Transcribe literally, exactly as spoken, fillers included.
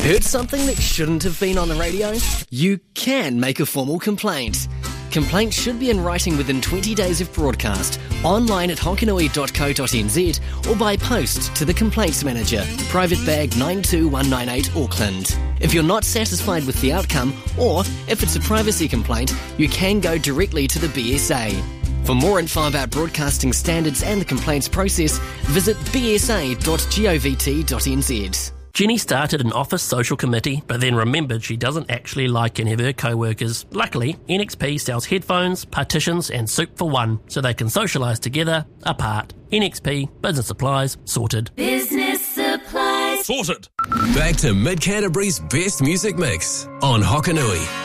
Heard something that shouldn't have been on the radio? You can make a formal complaint. Complaints should be in writing within twenty days of broadcast, online at honkanui dot co dot n z or by post to the Complaints Manager, Private Bag nine two one nine eight Auckland. If you're not satisfied with the outcome, or if it's a privacy complaint, you can go directly to the B S A. For more info about broadcasting standards and the complaints process, visit b s a dot govt dot n z. Jenny started an office social committee, but then remembered she doesn't actually like any of her co-workers. Luckily, N X P sells headphones, partitions and soup for one, so they can socialise together, apart. N X P, business supplies, sorted. Business supplies. Sorted. Back to Mid Canterbury's best music mix on Hokanui.